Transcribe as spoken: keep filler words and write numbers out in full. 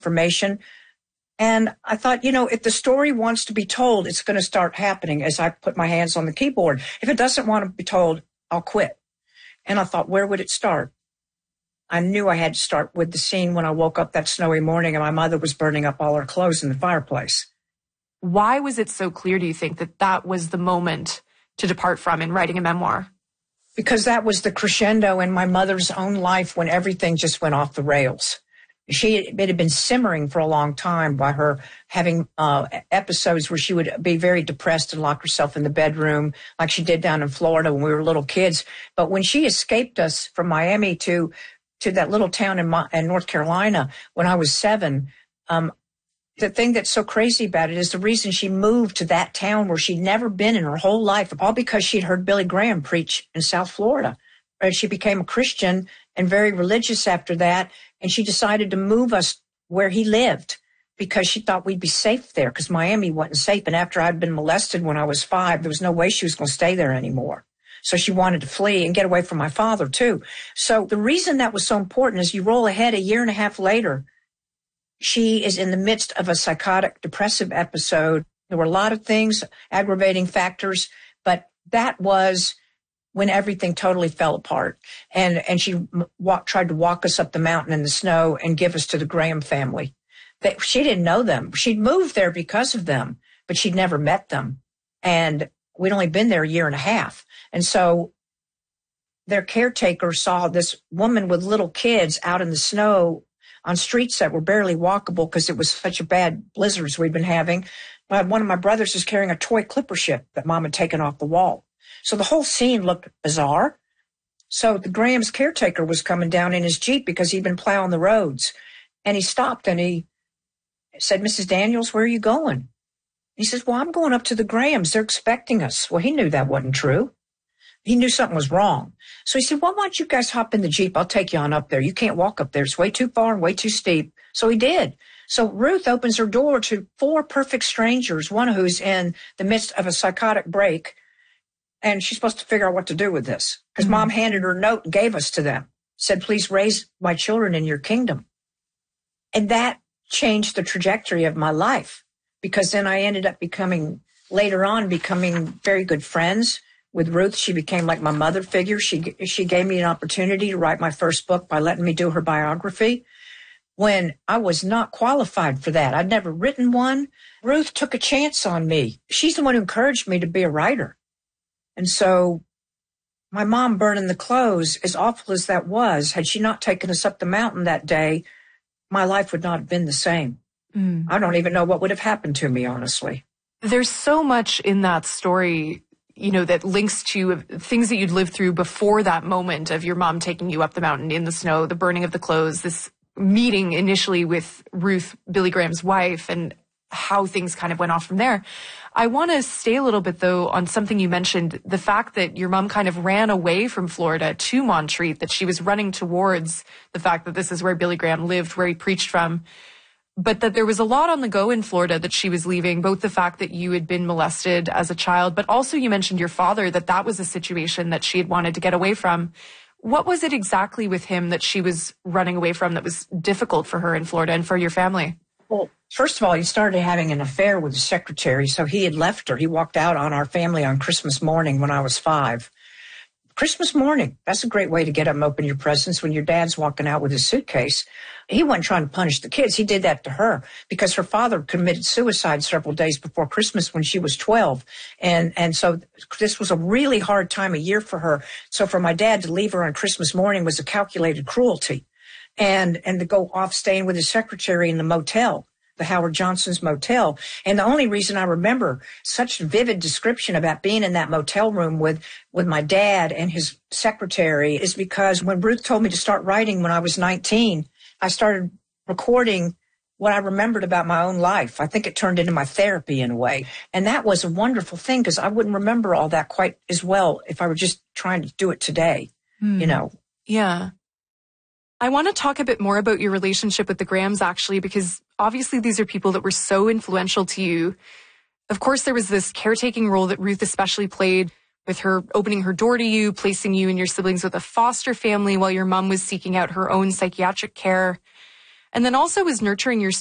information. And I thought, you know, if the story wants to be told, it's going to start happening as I put my hands on the keyboard. If it doesn't want to be told, I'll quit. And I thought, where would it start? I knew I had to start with the scene when I woke up that snowy morning and my mother was burning up all her clothes in the fireplace. Why was it so clear, do you think, that that was the moment to depart from in writing a memoir? Because that was the crescendo in my mother's own life when everything just went off the rails. She, it had been simmering for a long time by her having uh, episodes where she would be very depressed and lock herself in the bedroom like she did down in Florida when we were little kids. But when she escaped us from Miami to to that little town in, Ma- in North Carolina when I was seven, um, the thing that's so crazy about it is the reason she moved to that town where she'd never been in her whole life, all because she'd heard Billy Graham preach in South Florida. And she became a Christian and very religious after that. And she decided to move us where he lived because she thought we'd be safe there because Miami wasn't safe. And after I'd been molested when I was five, there was no way she was going to stay there anymore. So she wanted to flee and get away from my father, too. So the reason that was so important is you roll ahead a year and a half later, she is in the midst of a psychotic depressive episode. There were a lot of things, aggravating factors, but that was when everything totally fell apart. And, and she walk, tried to walk us up the mountain in the snow and give us to the Graham family. They, she didn't know them. She'd moved there because of them, but she'd never met them. And we'd only been there a year and a half. And so their caretaker saw this woman with little kids out in the snow on streets that were barely walkable because it was such a bad blizzards we'd been having. But one of my brothers was carrying a toy clipper ship that Mom had taken off the wall. So the whole scene looked bizarre. So the Graham's caretaker was coming down in his Jeep because he'd been plowing the roads. And he stopped and he said, Missus Daniels, where are you going? He says, well, I'm going up to the Grahams. They're expecting us. Well, he knew that wasn't true. He knew something was wrong. So he said, well, why don't you guys hop in the Jeep? I'll take you on up there. You can't walk up there. It's way too far and way too steep. So he did. So Ruth opens her door to four perfect strangers, one who's in the midst of a psychotic break. And she's supposed to figure out what to do with this because mm-hmm. Mom handed her a note and gave us to them, said, please raise my children in your kingdom. And that changed the trajectory of my life because then I ended up becoming, later on, becoming very good friends with Ruth. She became like my mother figure. She, she gave me an opportunity to write my first book by letting me do her biography when I was not qualified for that. I'd never written one. Ruth took a chance on me. She's the one who encouraged me to be a writer. And so my mom burning the clothes, as awful as that was, had she not taken us up the mountain that day, my life would not have been the same. Mm. I don't even know what would have happened to me, honestly. There's so much in that story, you know, that links to things that you'd lived through before that moment of your mom taking you up the mountain in the snow, the burning of the clothes, this meeting initially with Ruth, Billy Graham's wife, and how things kind of went off from there. I want to stay a little bit, though, on something you mentioned, the fact that your mom kind of ran away from Florida to Montreat, that she was running towards the fact that this is where Billy Graham lived, where he preached from, but that there was a lot on the go in Florida that she was leaving, both the fact that you had been molested as a child, but also you mentioned your father, that that was a situation that she had wanted to get away from. What was it exactly with him that she was running away from that was difficult for her in Florida and for your family? Well, first of all, he started having an affair with the secretary, so he had left her. He walked out on our family on Christmas morning when I was five. Christmas morning, that's a great way to get up and open your presents when your dad's walking out with his suitcase. He wasn't trying to punish the kids. He did that to her because her father committed suicide several days before Christmas when she was twelve. And, and so this was a really hard time of year for her. So for my dad to leave her on Christmas morning was a calculated cruelty. And, and to go off staying with his secretary in the motel, the Howard Johnson's motel. And the only reason I remember such vivid description about being in that motel room with, with my dad and his secretary is because when Ruth told me to start writing when I was nineteen, I started recording what I remembered about my own life. I think it turned into my therapy in a way. And that was a wonderful thing because I wouldn't remember all that quite as well if I were just trying to do it today, mm. you know. Yeah. I want to talk a bit more about your relationship with the Grahams, actually, because obviously these are people that were so influential to you. Of course, there was this caretaking role that Ruth especially played with her opening her door to you, placing you and your siblings with a foster family while your mom was seeking out her own psychiatric care. And then also is nurturing your